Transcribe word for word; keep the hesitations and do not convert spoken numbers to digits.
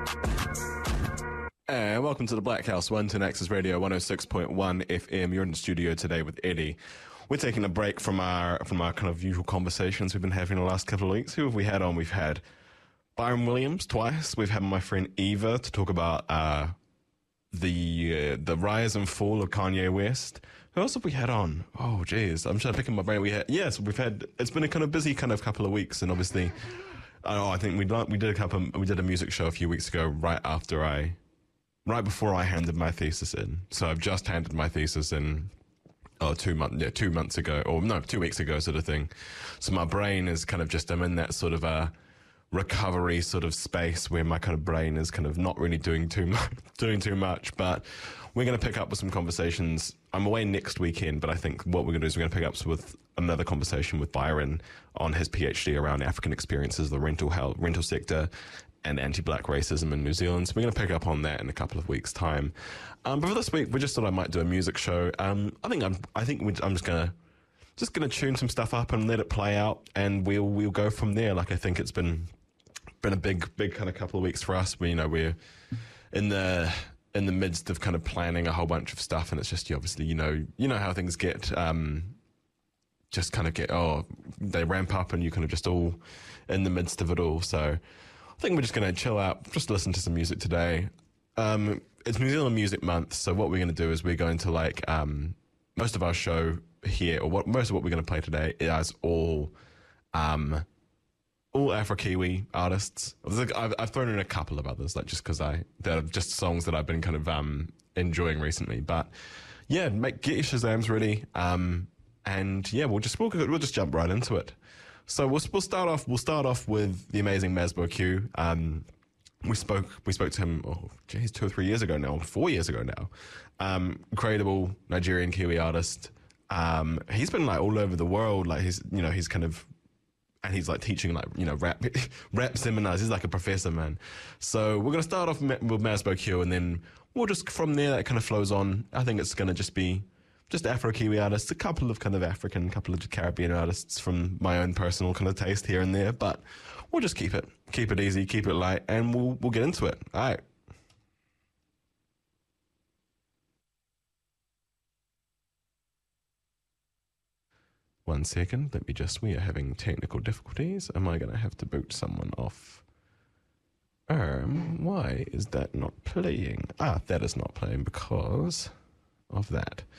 And welcome to the Black House, one ten Access Radio, one oh six point one F M. You're in the studio today with Eddie. We're taking a break from our from our kind of usual conversations we've been having the last couple of weeks. Who have we had on? We've had Byron Williams twice. We've had my friend Eva to talk about uh, the uh, the rise and fall of Kanye West. Who else have we had on? Oh, geez. I'm trying to pick up my brain. We had, yes, we've had, it's been a kind of busy kind of couple of weeks, and obviously, oh, I think we we did a couple, we did a music show a few weeks ago right after I, right before I handed my thesis in. So I've just handed my thesis in oh, two, month, yeah, two months ago, or no, two weeks ago sort of thing. So my brain is kind of just, I'm in that sort of a recovery sort of space where my kind of brain is kind of not really doing too much, doing too much, but we're going to pick up with some conversations. I'm away next weekend, but I think what we're going to do is we're going to pick up with another conversation with Byron on his PhD around African experiences, the rental health, rental sector, and anti-black racism in New Zealand. So we're going to pick up on that in a couple of weeks' time. Um, but for this week, we just thought I might do a music show. Um, I think I'm. I think we, I'm just gonna just gonna tune some stuff up and let it play out, and we'll we'll go from there. Like I think it's been been a big big kind of couple of weeks for us. We you know we're in the in the midst of kind of planning a whole bunch of stuff, and it's just you obviously you know you know how things get. Um, just kind of get oh they ramp up, and you kind of just all in the midst of it all. So I think we're just going to chill out, just listen to some music today. Um, it's New Zealand Music Month, so what we're going to do is we're going to like um, most of our show here, or what most of what we're going to play today is all um, all Afro-Kiwi artists. I've, I've thrown in a couple of others, like just because I they're just songs that I've been kind of um, enjoying recently. But yeah, make get your Shazams ready, um, and yeah, we'll just we'll, we'll just jump right into it. So we'll we'll start off we'll start off with the amazing Masbo Q. Um, we spoke we spoke to him oh geez two or three years ago now, four years ago now. Um, incredible Nigerian Kiwi artist. Um, he's been like all over the world. Like he's you know he's kind of and he's like teaching like you know rap rap seminars. He's like a professor, man. So we're gonna start off with Masbo Q, and then we'll just from there that kind of flows on. I think it's gonna just be. Just Afro-Kiwi artists, a couple of kind of African, a couple of Caribbean artists from my own personal kind of taste here and there, but we'll just keep it, keep it easy, keep it light, and we'll we'll get into it. All right. One second, let me just, we are having technical difficulties. Am I going to have to boot someone off? Um, why is that not playing? Ah, that is not playing because of that.